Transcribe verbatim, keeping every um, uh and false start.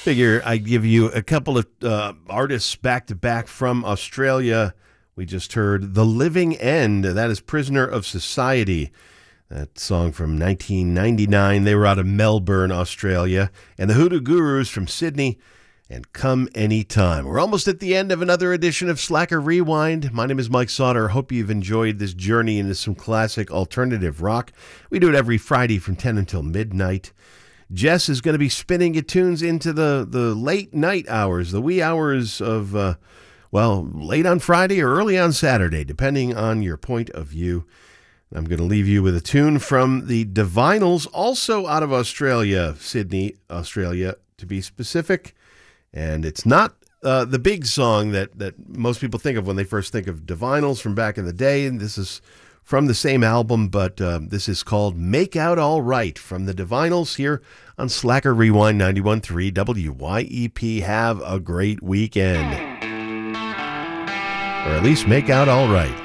Figure I'd give you a couple of uh, artists back to back from Australia. We just heard The Living End. That is Prisoner of Society. That song from nineteen ninety-nine. They were out of Melbourne, Australia. And the Hoodoo Gurus from Sydney. And Come Anytime. We're almost at the end of another edition of Slacker Rewind. My name is Mike Sauter. Hope you've enjoyed this journey into some classic alternative rock. We do it every Friday from ten until midnight. Jess is going to be spinning your tunes into the, the late night hours, the wee hours of, uh, well, late on Friday or early on Saturday, depending on your point of view. I'm going to leave you with a tune from the Divinyls, also out of Australia, Sydney, Australia, to be specific. And it's not uh, the big song that, that most people think of when they first think of Divinyls from back in the day. And this is from the same album, but uh, this is called Make Out All Right from the Divinyls here on Slacker Rewind ninety-one point three W Y E P. Have a great weekend. Or at least make out all right.